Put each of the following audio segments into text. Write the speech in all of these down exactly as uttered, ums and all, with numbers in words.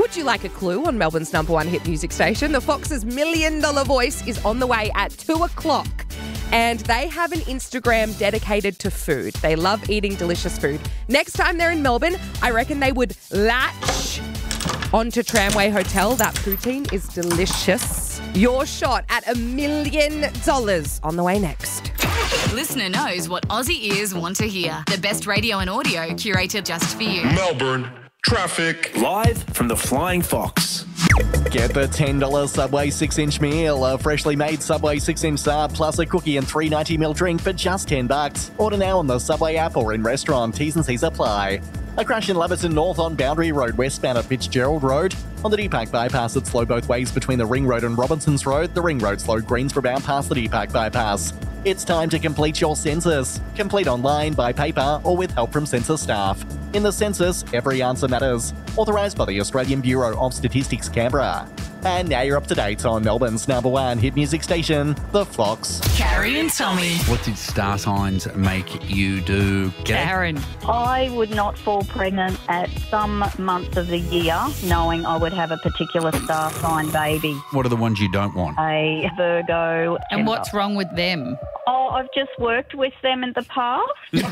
Would you like a clue on Melbourne's number one hit music station? The Fox's Million Dollar Voice is on the way at two o'clock. And they have an Instagram dedicated to food. They love eating delicious food. Next time they're in Melbourne, I reckon they would latch onto Tramway Hotel. That poutine is delicious. Your shot at a million dollars on the way next. Listener knows what Aussie ears want to hear. The best radio and audio curated just for you. Melbourne traffic. Live from the Flying Fox. Get the ten dollars Subway six inch meal, a freshly made Subway six inch sub plus a cookie and three ninety ml drink for just ten bucks. Order now on the Subway app or in restaurant. T's and C's apply. A crash in Laverton North on Boundary Road, westbound at Fitzgerald Road. On the D-Pack bypass, it's slow both ways between the Ring Road and Robinsons Road. The Ring Road slowed Greensboro bound past the D-Pack bypass. It's time to complete your census. Complete online, by paper, or with help from census staff. In the census, every answer matters. Authorised by the Australian Bureau of Statistics, Canberra. And now you're up to date on Melbourne's number one hit music station, The Fox. Carrie and Tommy. What did star signs make you do? Get Karen. I would not fall pregnant at some months of the year knowing I would have a particular star sign baby. What are the ones you don't want? A Virgo. And what's wrong with them? Oh, I've just worked with them in the past.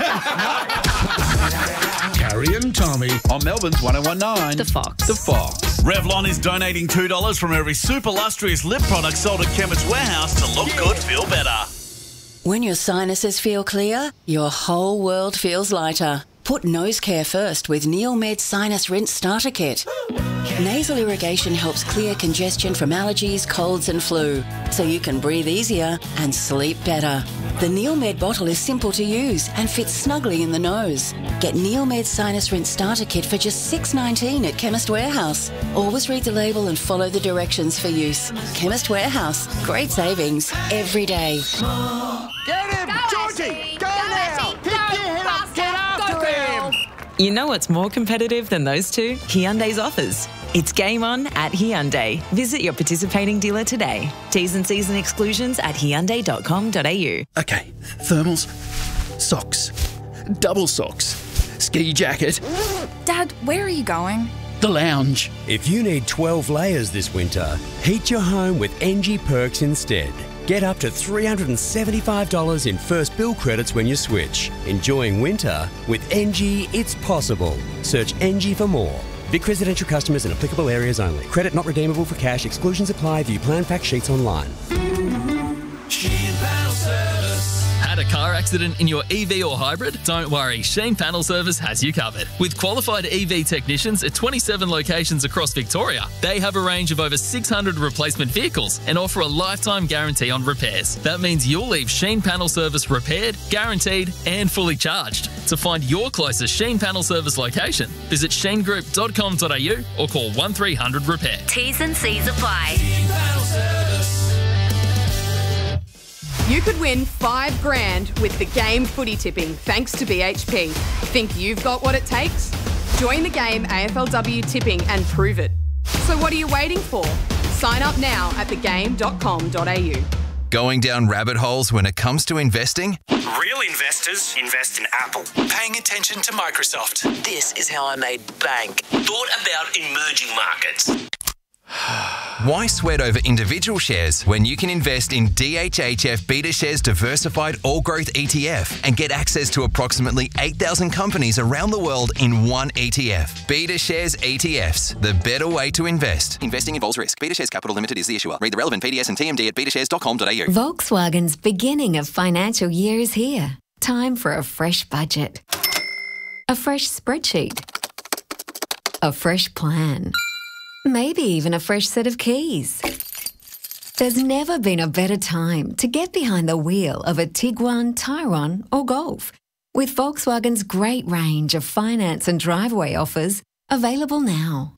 Carrie and Tommy. On Melbourne's one oh one nine. The Fox. The Fox. Revlon is donating two dollars from every super lustrous lip product sold at Chemist Warehouse to look good, feel better. When your sinuses feel clear, your whole world feels lighter. Put nose care first with NeilMed Sinus Rinse Starter Kit. Nasal irrigation helps clear congestion from allergies, colds and flu, so you can breathe easier and sleep better. The NeilMed bottle is simple to use and fits snugly in the nose. Get NeilMed Sinus Rinse Starter Kit for just six dollars nineteen at Chemist Warehouse. Always read the label and follow the directions for use. Chemist Warehouse. Great savings every day. Get him! Georgie! Go now! Pick your head up! Get after him! You know what's more competitive than those two? Hyundai's offers. It's game on at Hyundai. Visit your participating dealer today. T's and C's and exclusions at hyundai dot com dot a u. Okay, thermals, socks, double socks, ski jacket. Dad, where are you going? The lounge. If you need twelve layers this winter, heat your home with N G Perks instead. Get up to three hundred seventy-five dollars in first bill credits when you switch. Enjoying winter with N G, it's possible. Search N G for more. Vic residential customers in applicable areas only. Credit not redeemable for cash. Exclusions apply. View plan fact sheets online. Had a car accident in your E V or hybrid? Don't worry, Sheen Panel Service has you covered. With qualified E V technicians at twenty-seven locations across Victoria, they have a range of over six hundred replacement vehicles and offer a lifetime guarantee on repairs. That means you'll leave Sheen Panel Service repaired, guaranteed and fully charged. To find your closest Sheen Panel Service location, visit sheen group dot com dot a u or call one three hundred repair. T's and C's apply. You could win five grand with the game footy tipping thanks to B H P. Think you've got what it takes? Join the game A F L W tipping and prove it. So what are you waiting for? Sign up now at the game dot com dot a u. Going down rabbit holes when it comes to investing? Real investors invest in Apple. Paying attention to Microsoft. This is how I made bank. Thought about emerging markets. Why sweat over individual shares when you can invest in D H H F BetaShares Diversified All Growth E T F and get access to approximately eight thousand companies around the world in one E T F? BetaShares E T Fs, the better way to invest. Investing involves risk. BetaShares Capital Limited is the issuer. Read the relevant P D S and T M D at beta shares dot com dot a u. Volkswagen's beginning of financial year is here. Time for a fresh budget. A fresh spreadsheet. A fresh plan. Maybe even a fresh set of keys. There's never been a better time to get behind the wheel of a Tiguan, Tyron or Golf. With Volkswagen's great range of finance and driveway offers available now.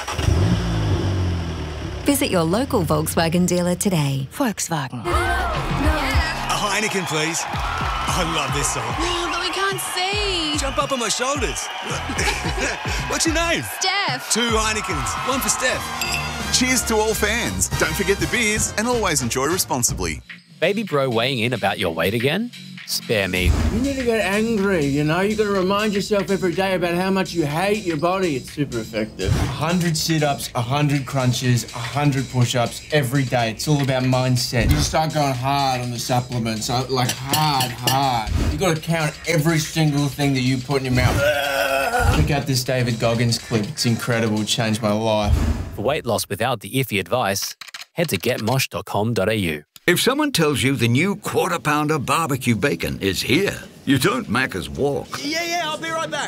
Visit your local Volkswagen dealer today. Volkswagen. A Heineken, please. I love this song. Oh, but we can't see. Jump up on my shoulders. What's your name? Steph. Two Heinekens. One for Steph. Cheers to all fans. Don't forget the beers and always enjoy responsibly. Baby bro weighing in about your weight again? spare me. You need to get angry, you know? You got to remind yourself every day about how much you hate your body. It's super effective. one hundred sit-ups, one hundred crunches, one hundred push-ups every day. It's all about mindset. You start going hard on the supplements, like hard, hard. You got to count every single thing that you put in your mouth. Check out this David Goggins clip. It's incredible. It changed my life. For weight loss without the iffy advice, head to get mosh dot com dot a u. If someone tells you the new Quarter Pounder barbecue bacon is here, you don't Macca's walk. Yeah, yeah, I'll be right back.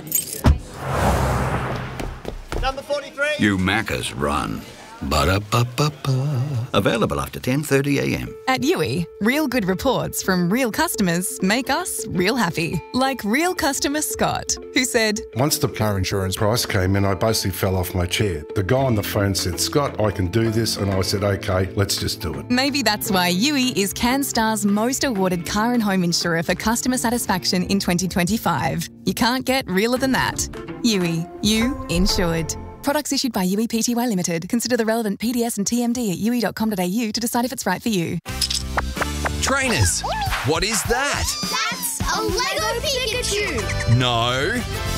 Number forty-three. You Macca's run. Ba-da-ba-ba-ba. Available after ten thirty a m. At U I, real good reports from real customers make us real happy. Like real customer Scott, who said, Once the car insurance price came in, I basically fell off my chair. The guy on the phone said, Scott, I can do this. And I said, OK, let's just do it. maybe that's why U I is CanStar's most awarded car and home insurer for customer satisfaction in twenty twenty-five. You can't get realer than that. U I, you insured. Products issued by U I P T Y Limited. Consider the relevant P D S and T M D at u i dot com dot a u to decide if it's right for you. Trainers, what is that? That's a Lego Pikachu. No.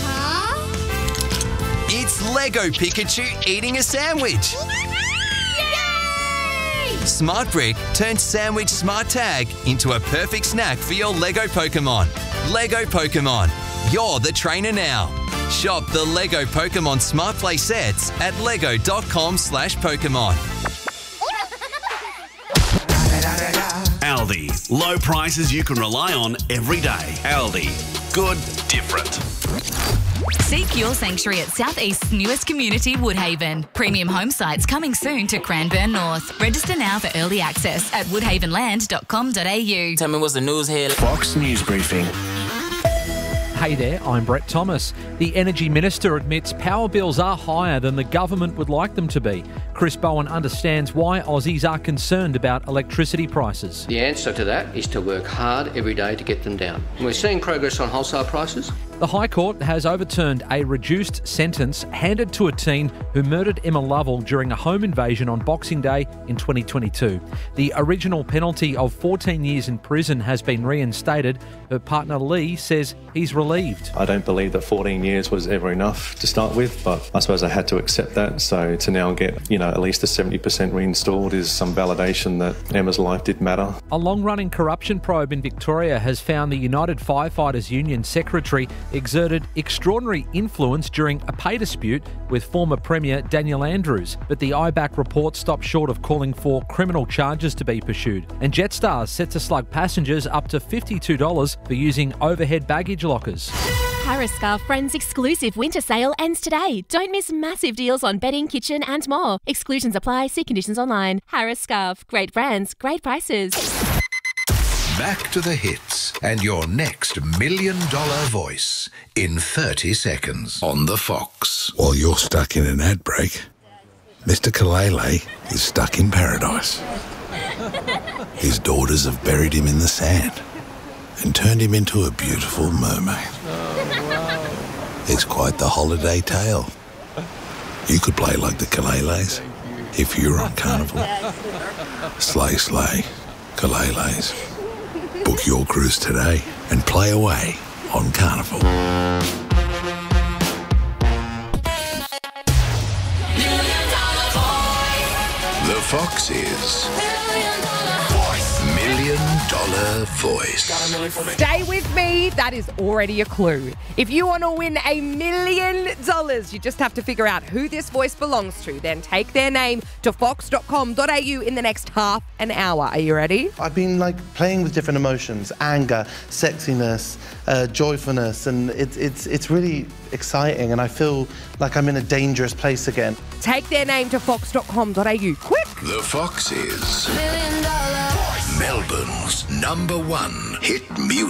Huh? It's Lego Pikachu eating a sandwich. Yay! Smart Brick turns Sandwich Smart Tag into a perfect snack for your Lego Pokemon. Lego Pokemon, you're the trainer now. Shop the Lego Pokemon Smart Play sets at lego dot com slash Pokemon. Aldi. Low prices you can rely on every day. Aldi. Good, different. Seek your sanctuary at Southeast's newest community, Woodhaven. Premium home sites coming soon to Cranbourne North. Register now for early access at woodhaven land dot com dot a u. Tell me what's the news here. Fox News Briefing. Hey there, I'm Brett Thomas. The Energy Minister admits power bills are higher than the government would like them to be. Chris Bowen understands why Aussies are concerned about electricity prices. The answer to that is to work hard every day to get them down. And we're seeing progress on wholesale prices. The High Court has overturned a reduced sentence handed to a teen who murdered Emma Lovell during a home invasion on Boxing Day in twenty twenty-two. The original penalty of fourteen years in prison has been reinstated. Her partner Lee says he's relieved. I don't believe that fourteen years was ever enough to start with, but I suppose I had to accept that. So to now get, you know, at least a seventy percent reinstalled is some validation that Emma's life did matter. A long-running corruption probe in Victoria has found the United Firefighters Union secretary exerted extraordinary influence during a pay dispute with former Premier Daniel Andrews. But the I BAC report stopped short of calling for criminal charges to be pursued. And Jetstar is set to slug passengers up to fifty-two dollars for using overhead baggage lockers. Harris Scarf Friends exclusive winter sale ends today. Don't miss massive deals on bedding, kitchen and more. Exclusions apply. See conditions online. Harris Scarf. Great brands, great prices. Back to the hits and your next million dollar voice in thirty seconds on the Fox. While you're stuck in an ad break, Mister Kalele is stuck in paradise. His daughters have buried him in the sand and turned him into a beautiful mermaid. It's quite the holiday tale. You could play like the Kaleles if you were on Carnival. Slay, slay, Kaleles. Book your cruise today and play away on Carnival. The Fox is Million Dollar Voice. Stay with me. That is already a clue. If you want to win a million dollars, you just have to figure out who this voice belongs to. Then take their name to fox dot com dot a u in the next half an hour. Are you ready? I've been like playing with different emotions: anger, sexiness, uh, joyfulness, and it's it's it's really exciting. And I feel like I'm in a dangerous place again. Take their name to fox dot com dot a u. Quick! The Fox is Melbourne's number one hit music.